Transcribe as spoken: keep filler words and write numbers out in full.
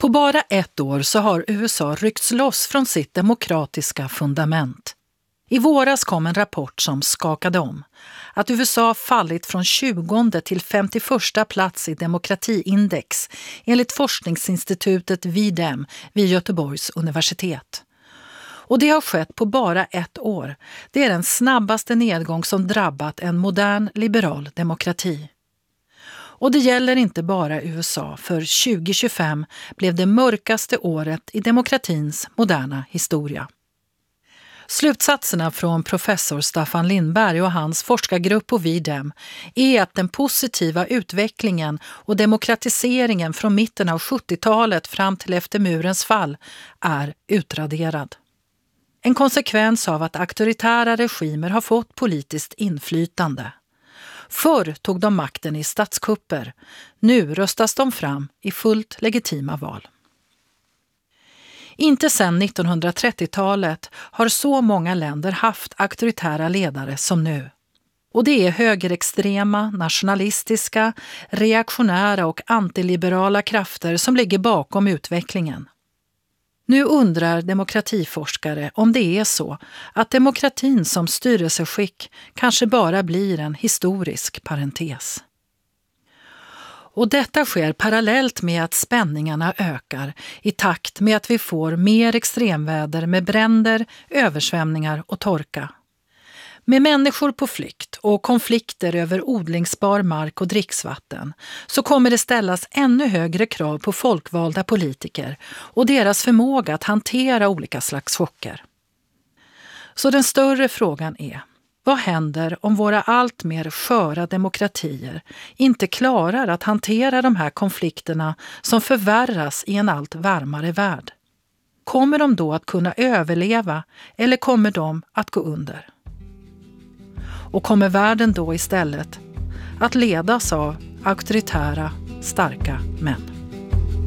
På bara ett år så har U S A ryckts loss från sitt demokratiska fundament. I våras kom en rapport som skakade om att U S A fallit från tjugonde till femtioförsta plats i demokratiindex enligt forskningsinstitutet V D E M vid Göteborgs universitet. Och det har skett på bara ett år. Det är den snabbaste nedgång som drabbat en modern liberal demokrati. Och det gäller inte bara U S A, för tjugo tjugofem blev det mörkaste året i demokratins moderna historia. Slutsatserna från professor Staffan Lindberg och hans forskargrupp på V D E M är att den positiva utvecklingen och demokratiseringen från mitten av sjuttiotalet fram till efter murens fall är utraderad. En konsekvens av att auktoritära regimer har fått politiskt inflytande. Förr tog de makten i statskupper, nu röstas de fram i fullt legitima val. Inte sedan nittonhundratrettiotalet har så många länder haft auktoritära ledare som nu. Och det är högerextrema, nationalistiska, reaktionära och antiliberala krafter som ligger bakom utvecklingen. Nu undrar demokratiforskare om det är så att demokratin som styrelseskick kanske bara blir en historisk parentes. Och detta sker parallellt med att spänningarna ökar i takt med att vi får mer extremväder med bränder, översvämningar och torka. Med människor på flykt och konflikter över odlingsbar mark och dricksvatten så kommer det ställas ännu högre krav på folkvalda politiker och deras förmåga att hantera olika slags chocker. Så den större frågan är: vad händer om våra allt mer sköra demokratier inte klarar att hantera de här konflikterna som förvärras i en allt varmare värld? Kommer de då att kunna överleva eller kommer de att gå under? Och kommer världen då istället att ledas av auktoritära, starka män?